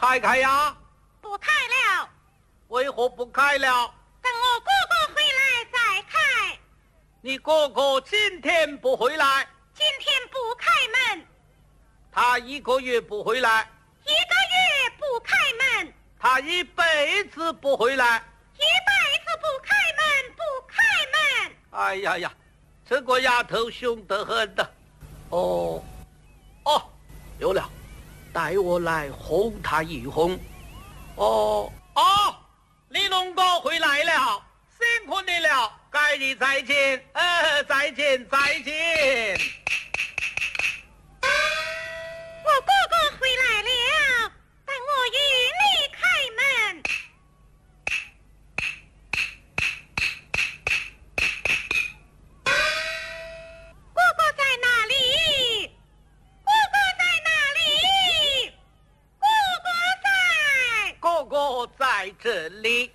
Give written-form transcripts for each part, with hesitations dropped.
开呀？ 不开了。 为何不开了？ 等我哥哥回来再开。 你哥哥今天不回来？ 今天不开门。 他1个月不回来 ？1个月不开门。 他一辈子不回来 ？1辈子不开门，不开门。 哎呀呀，这个丫头凶得很的。哦，有了，带我来轰他一轰。李龙哥回来了，辛苦你了，改日再见。再见。 我哥哥回来了，但我与你开门。哥哥在哪里？哥哥在哪里？ 哥哥在这里。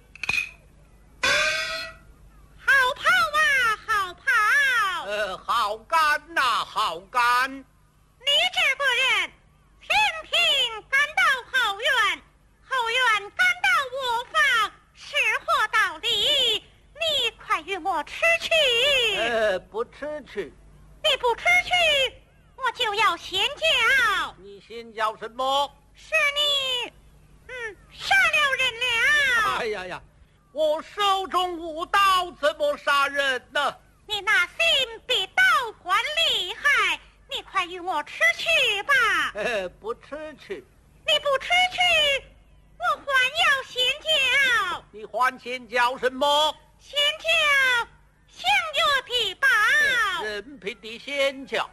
好跑啊，好跑！ 好干呐，好干！ 你这个人，天天赶到后院，后院赶到卧房，是何道理？你快与我出去！ 不出去。 你不出去，我就要先叫。 你先叫什么？ 是你，杀了人了！ 哎呀呀，我手中无刀，怎么杀人呢？ 你那心比刀还厉害，你快与我出去吧！ 不出去。 你不出去，我还要先叫。 你还先叫什么？ 先叫相约的宝。 人品的先叫。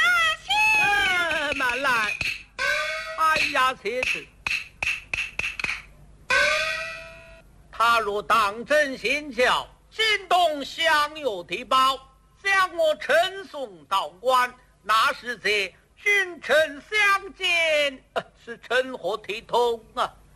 先。 慢来。哎呀，妻子，他若当真先叫，惊动相约的宝，将我呈送到官，那是在君臣相见，是成何体统啊！